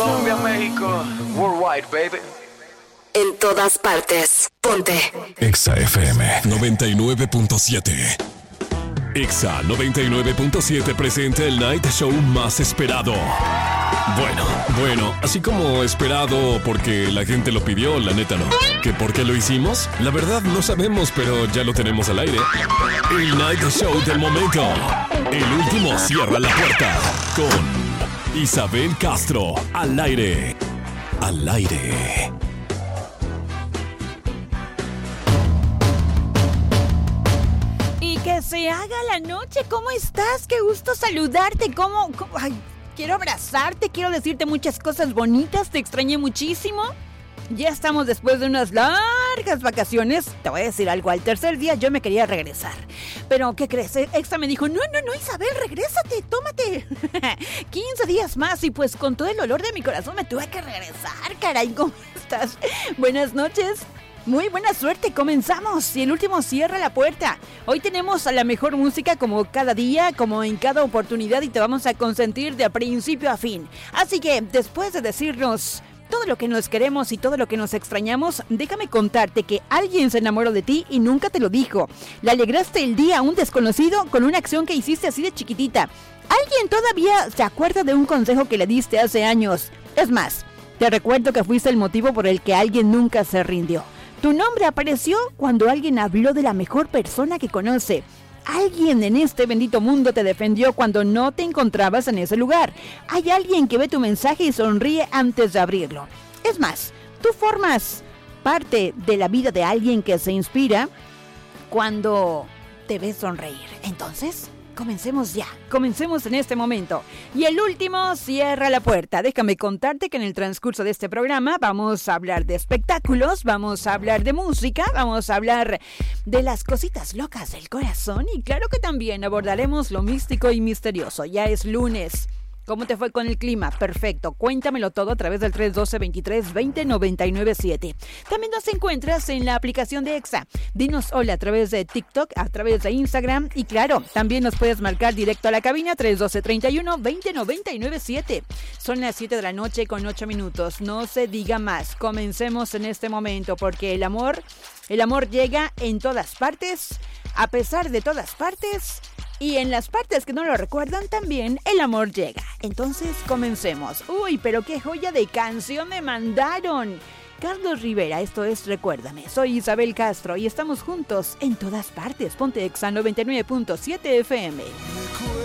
Colombia, México, worldwide, baby. En todas partes, ponte Exa FM 99.7. Exa 99.7 presenta el night show más esperado. Bueno, así como esperado porque la gente lo pidió, la neta no. ¿Que por qué lo hicimos? La verdad no sabemos, pero ya lo tenemos al aire. El night show del momento. El último cierra la puerta con Isabel Castro al aire. Al aire. Y que se haga la noche. ¿Cómo estás? Qué gusto saludarte. ¿Cómo? Ay, quiero abrazarte, quiero decirte muchas cosas bonitas. Te extrañé muchísimo. Ya estamos después de unas largas vacaciones. Te voy a decir algo, al tercer día yo me quería regresar. Pero, ¿qué crees? Extra me dijo, no, Isabel, regrésate, tómate 15 días más. Y pues con todo el dolor de mi corazón me tuve que regresar, caray. ¿Cómo estás? Buenas noches. Muy buena suerte, comenzamos y el último cierra la puerta. Hoy tenemos a la mejor música como cada día, como en cada oportunidad y te vamos a consentir de principio a fin. Así que después de decirnos todo lo que nos queremos y todo lo que nos extrañamos, déjame contarte que alguien se enamoró de ti y nunca te lo dijo. Le alegraste el día a un desconocido con una acción que hiciste así de chiquitita. Alguien todavía se acuerda de un consejo que le diste hace años. Es más, te recuerdo que fuiste el motivo por el que alguien nunca se rindió. Tu nombre apareció cuando alguien habló de la mejor persona que conoce. Alguien en este bendito mundo te defendió cuando no te encontrabas en ese lugar. Hay alguien que ve tu mensaje y sonríe antes de abrirlo. Es más, tú formas parte de la vida de alguien que se inspira cuando te ves sonreír. Entonces, comencemos ya, comencemos en este momento. Y el último cierra la puerta. Déjame contarte que en el transcurso de este programa vamos a hablar de espectáculos, vamos a hablar de música, vamos a hablar de las cositas locas del corazón y claro que también abordaremos lo místico y misterioso. Ya es lunes. ¿Cómo te fue con el clima? Perfecto. Cuéntamelo todo a través del 312-23-20-997. También nos encuentras en la aplicación de Exa. Dinos hola a través de TikTok, a través de Instagram. Y claro, también nos puedes marcar directo a la cabina 312-31-20-997. Son las 7 de la noche con 8 minutos. No se diga más. Comencemos en este momento porque el amor llega en todas partes, a pesar de todas partes. Y en las partes que no lo recuerdan también el amor llega. Entonces comencemos. Uy, pero qué joya de canción me mandaron. Carlos Rivera, esto es Recuérdame. Soy Isabel Castro y estamos juntos en todas partes. Ponte Exa 99.7 FM.